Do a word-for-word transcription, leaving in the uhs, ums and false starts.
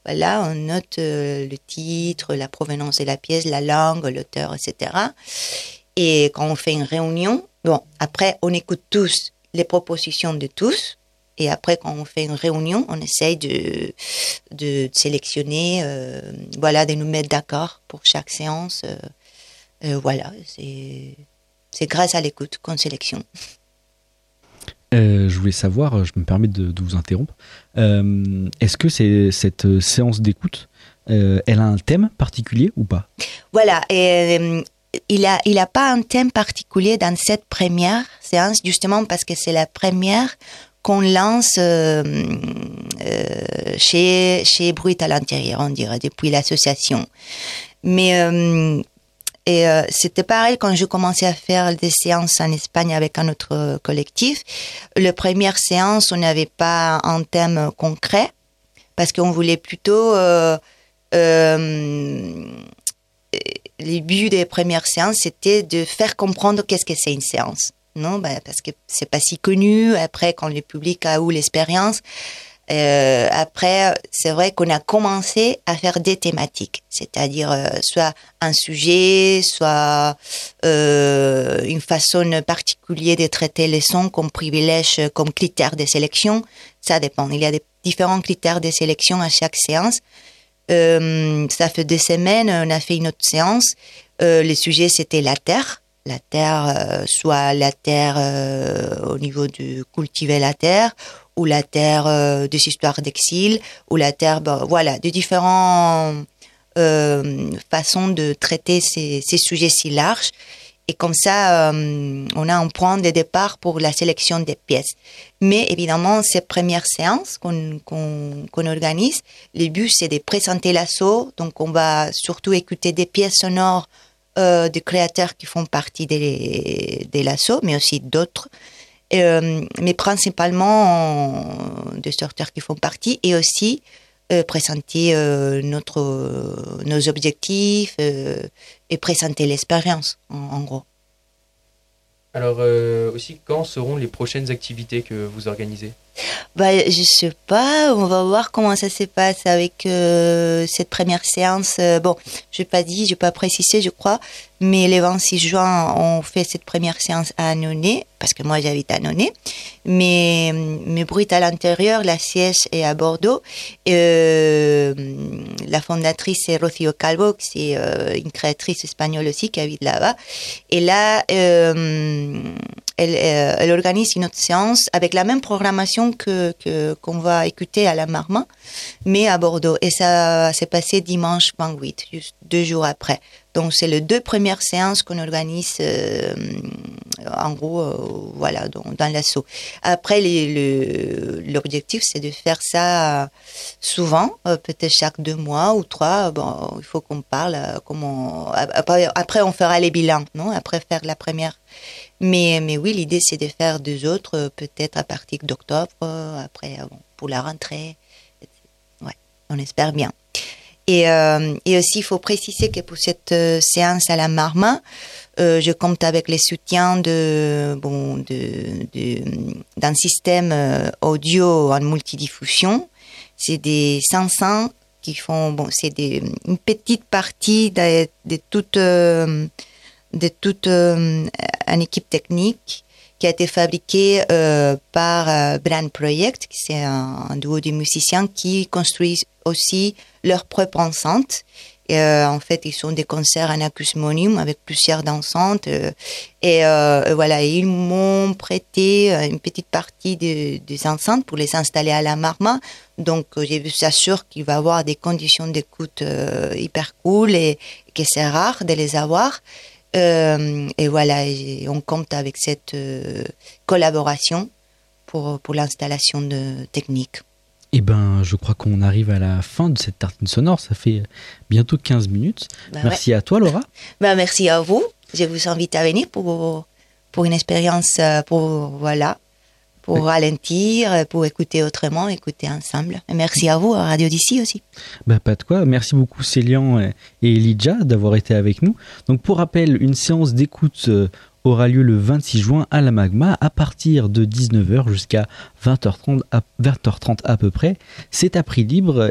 Voilà, on note euh, le titre, la provenance de la pièce, la langue, l'auteur, et cetera. Et quand on fait une réunion, bon, après, on écoute tous les propositions de tous. Et après, quand on fait une réunion, on essaye de, de sélectionner, euh, voilà, de nous mettre d'accord pour chaque séance. Euh, euh, voilà, c'est, c'est grâce à l'écoute qu'on sélectionne. Euh, je voulais savoir, je me permets de, de vous interrompre, euh, est-ce que c'est, cette séance d'écoute, euh, elle a un thème particulier ou pas ? Voilà, et, euh, il n'a il a pas un thème particulier dans cette première séance, justement parce que c'est la première qu'on lance euh, euh, chez, chez Bruit à l'intérieur, on dirait, depuis l'association. Mais euh, et, euh, c'était pareil quand je commençais à faire des séances en Espagne avec un autre collectif. La première séance, on n'avait pas un thème concret parce qu'on voulait plutôt... Euh, euh, le but des premières séances, c'était de faire comprendre qu'est-ce que c'est une séance. Non, ben, parce que c'est pas si connu. Après, quand le public a eu l'expérience, euh, après, c'est vrai qu'on a commencé à faire des thématiques, c'est-à-dire euh, soit un sujet, soit euh, une façon particulière de traiter les sons qu'on privilège comme critères de sélection. Ça dépend. Il y a des différents critères de sélection à chaque séance. Euh, ça fait deux semaines, on a fait une autre séance. Euh, le sujet, c'était la terre. La terre, euh, soit la terre euh, au niveau de cultiver la terre, ou la terre euh, des histoires d'exil, ou la terre, ben, voilà, de différentes euh, façons de traiter ces, ces sujets si larges. Et comme ça, euh, on a un point de départ pour la sélection des pièces. Mais évidemment, ces premières séances qu'on, qu'on, qu'on organise, le but, c'est de présenter l'assaut. Donc, on va surtout écouter des pièces sonores euh, de créateurs qui font partie de, de l'assaut, mais aussi d'autres. Euh, mais principalement euh, des auteurs qui font partie, et aussi euh, présenter euh, notre, euh, nos objectifs euh, et présenter l'expérience, en, en gros. Alors euh, aussi, quand seront les prochaines activités que vous organisez ? Bah, je sais pas, on va voir comment ça se passe avec euh, cette première séance. Euh, bon, je n'ai pas dit, je n'ai pas précisé, je crois, mais le vingt-six juin, on fait cette première séance à Annonay, parce que moi j'habite à Annonay, mais, mais Bruit à l'intérieur, la siège est à Bordeaux. Euh, la fondatrice, c'est Rocío Calvo, c'est euh, une créatrice espagnole aussi qui habite là-bas. Et là, euh, elle, euh, elle organise une autre séance avec la même programmation que, que, qu'on va écouter à la Marma, mais à Bordeaux. Et ça s'est passé dimanche vingt-huit, juste deux jours après. Donc, c'est les deux premières séances qu'on organise, euh, en gros, euh, voilà, dans, dans l'assaut. Après, les, le, l'objectif, c'est de faire ça souvent, euh, peut-être chaque deux mois ou trois. Bon, il faut qu'on parle, euh, comment, après, après, on fera les bilans, non? Après faire la première. Mais, mais oui, l'idée, c'est de faire deux autres, euh, peut-être à partir d'octobre, euh, après, euh, bon, pour la rentrée. Ouais, on espère bien. Et, euh, et aussi, il faut préciser que pour cette euh, séance à la Marma, euh, je compte avec les soutiens de, bon, de, de, d'un système euh, audio en multidiffusion. C'est des cinq cents qui font, bon, c'est des, une petite partie de, de toute, euh, de toute euh, une équipe technique qui a été fabriquée euh, par euh, Brand Project, qui c'est un, un duo de musiciens qui construisent aussi leur propre enceinte. Et, euh, en fait, ils sont des concerts en acousmonium avec plusieurs enceintes. Euh, et euh, voilà, ils m'ont prêté une petite partie de, des enceintes pour les installer à la Marma. Donc, j'ai vu ça sûr qu'il va y avoir des conditions d'écoute euh, hyper cool et que c'est rare de les avoir. Euh, et voilà, et on compte avec cette euh, collaboration pour, pour l'installation de technique. Eh ben, je crois qu'on arrive à la fin de cette tartine sonore. Ça fait bientôt quinze minutes. Bah merci ouais. à toi, Laura. Bah, merci à vous. Je vous invite à venir pour, pour une expérience, pour, voilà, pour oui. ralentir, pour écouter autrement, écouter ensemble. Et merci à vous, à Radio d'ici aussi. Bah, pas de quoi. Merci beaucoup, Célian et Elijah, d'avoir été avec nous. Donc, pour rappel, une séance d'écoute euh, aura lieu le vingt-six juin à la Magma à partir de dix-neuf heures jusqu'à vingt heures trente à, vingt heures trente à peu près. C'est à prix libre